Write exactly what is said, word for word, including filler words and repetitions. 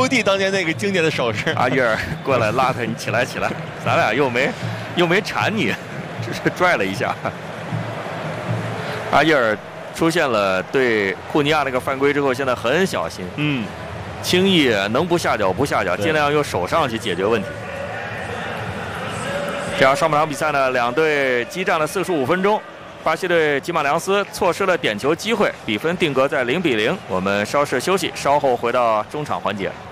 托蒂当年那个经典的手势。 阿耶尔过来拉他，你起来起来，咱俩又没又没缠你，只是拽了一下。阿耶尔出现了对库尼亚那个犯规之后，现在很小心， 嗯， 轻易能不下脚不下脚，尽量用手上去解决问题。这样上半场比赛呢，两队激战了四十五分钟。巴西队吉马良斯错失了点球机会，比分定格在零比零。我们稍事休息，稍后回到中场环节。